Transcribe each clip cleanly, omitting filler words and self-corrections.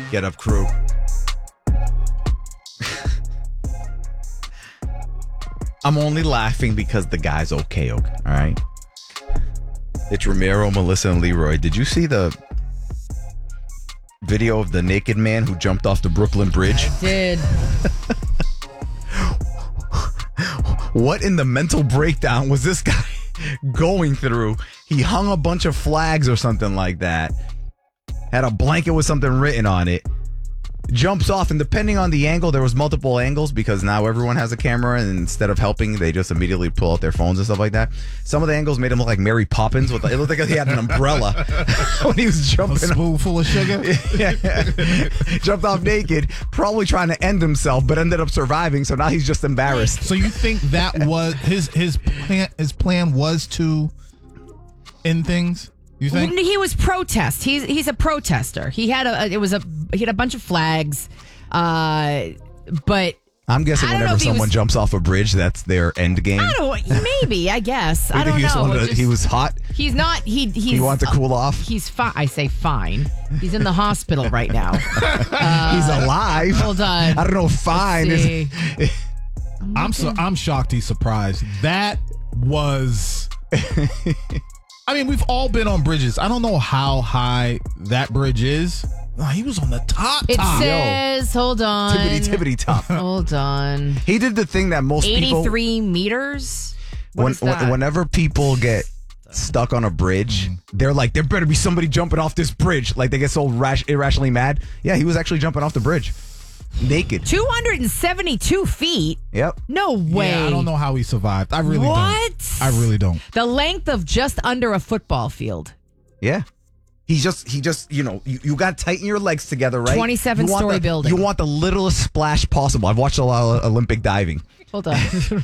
Get Up crew. I'm only laughing because the guy's okay, all right? It's Ramiro, Melissa, and Leroy. Did you see the video of the naked man who jumped off the Brooklyn Bridge? I did. What in the mental breakdown was this guy going through? He hung a bunch of flags or something like that. Had a blanket with something written on it. Jumps off, and depending on the angle, there was multiple angles because now everyone has a camera, and instead of helping, they just immediately pull out their phones and stuff like that. Some of the angles made him look like Mary Poppins. It looked like he had an umbrella when he was jumping. A spoonful of sugar? Yeah. Jumped off naked, probably trying to end himself, but ended up surviving, so now he's just embarrassed. So you think that was his plan was to end things? You think? He was protest. He's a protester. He had a bunch of flags, but I'm guessing whenever someone jumps off a bridge, that's their end game. I don't. Maybe I guess I don't know. He was hot. He's not. He wants to cool off. He's fine. I say fine. He's in the hospital right now. He's alive. Hold on. I don't know. Fine. I'm shocked. He's surprised. That was. I mean, we've all been on bridges. I don't know how high that bridge is. Oh, he was on the top. It says, hold on. Tippity top. Hold on. He did the thing that most 83 meters? Whenever people get stuck on a bridge, they're like, there better be somebody jumping off this bridge. Like, they get so irrationally mad. Yeah, he was actually jumping off the bridge. Naked. 272 feet? Yep. No way. Yeah, I don't know how he survived. I really don't. I really don't. The length of just under a football field. Yeah. He just, you got to tighten your legs together, right? 27-story building. You want the littlest splash possible. I've watched a lot of Olympic diving. Hold on.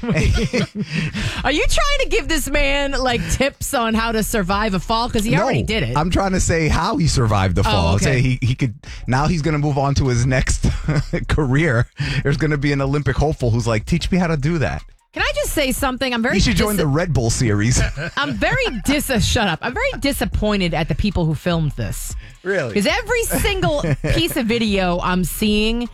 Are you trying to give this man tips on how to survive a fall? Because he already did it. I'm trying to say how he survived the fall. Oh, okay. Say he could. Now he's going to move on to his next career. There's going to be an Olympic hopeful who's like, teach me how to do that. Can I just say something? You should join the Red Bull series. I'm very shut up. I'm very disappointed at the people who filmed this. Really? Because every single piece of video I'm seeing,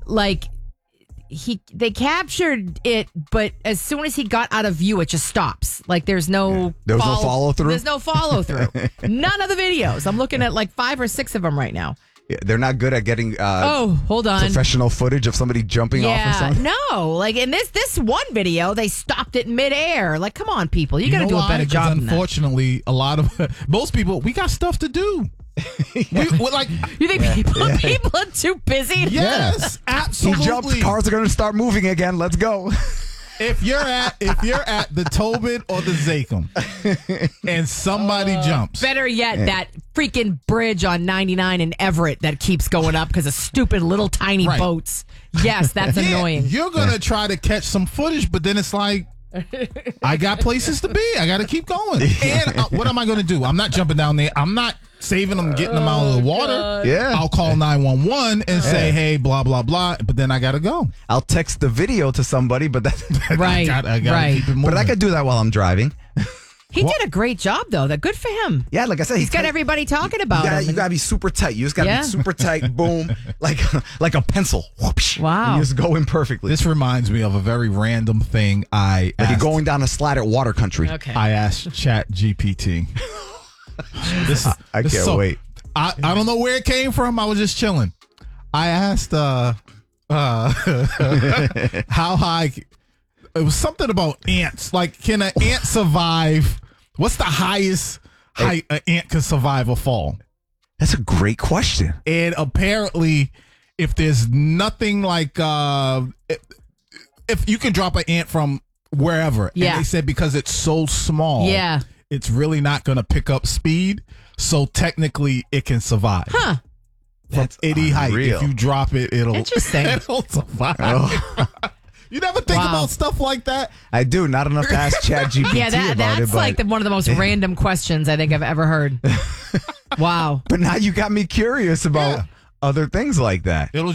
they captured it, but as soon as he got out of view, it just stops. There's no no follow through. There's no follow through. None of the videos. I'm looking at 5 or 6 of them right now. Yeah, they're not good at getting hold on. professional footage of somebody jumping off or something. No, in this one video, they stopped it midair. Come on, people, you got to do a better job. Unfortunately, a lot of most people, we got stuff to do. You think people are too busy? Yes, absolutely. He jumped. Cars are going to start moving again. Let's go. If you're at the Tobin or the Zachem and somebody jumps. Better yet, that freaking bridge on 99 in Everett that keeps going up because of stupid little tiny boats. Yes, that's annoying. You're going to try to catch some footage, but then it's like, I got places to be. I got to keep going. And what am I going to do? I'm not jumping down there. I'm not saving them, getting them out of the water. God. Yeah. I'll call 911 and say, hey, blah, blah, blah. But then I got to go. I'll text the video to somebody, but that Right. I gotta keep it moving. But I could do that while I'm driving. He did a great job, though. Good for him. Yeah, like I said, he's got everybody talking about him. You got to be super tight. You just got to be super tight. Boom, like a pencil. Whoosh. Wow. You just go in perfectly. This reminds me of a very random thing like you're going down a slide at water country. Okay. I asked ChatGPT. I can't wait. I don't know where it came from. I was just chilling. I asked how high. It was something about ants. Can an ant survive? What's the highest height an ant can survive a fall? That's a great question. And apparently, if there's nothing if you can drop an ant from wherever, and they said because it's so small, it's really not going to pick up speed. So technically, it can survive. Huh. From any height. If you drop it, it'll survive. Oh. You never think about stuff like that? I do. Not enough to ask ChatGPT about it. That's one of the most random questions I think I've ever heard. Wow. But now you got me curious about other things like that.